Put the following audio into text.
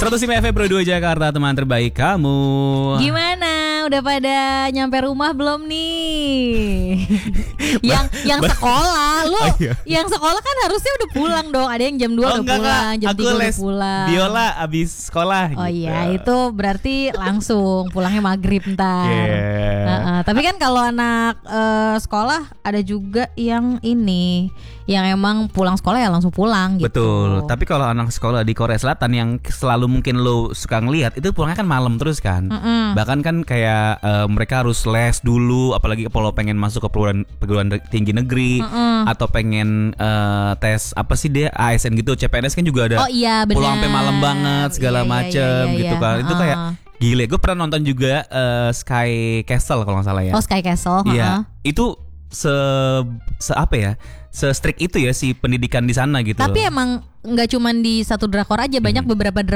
105 FM Pro 2 Jakarta, teman terbaik kamu. Gimana? Udah pada nyampe rumah belum nih? yang sekolah, lu yang sekolah kan harusnya udah pulang dong. Ada yang jam 2 udah pulang, jam 3 udah pulang. Biola abis sekolah. Oh gitu. Iya, itu berarti langsung pulangnya maghrib ntar. Tapi kan kalau anak sekolah ada juga yang ini, yang emang pulang sekolah ya langsung pulang gitu. Betul. Tapi kalau anak sekolah di Korea Selatan yang selalu mungkin lo suka ngelihat itu pulangnya kan malam terus kan. Bahkan kan kayak mereka harus les dulu, apalagi kalau pengen masuk ke perguruan tinggi negeri atau pengen tes apa sih dia ASN gitu, CPNS kan juga ada. Oh iya benar. Pulang sampai malam banget segala macem gitu kan. Itu kayak gile. Gue pernah nonton juga Sky Castle kalau nggak salah ya. Oh Sky Castle. Iya. Itu apa ya? Se-strict itu ya si pendidikan di sana gitu. Tapi emang nggak cuma di satu drakor aja, banyak beberapa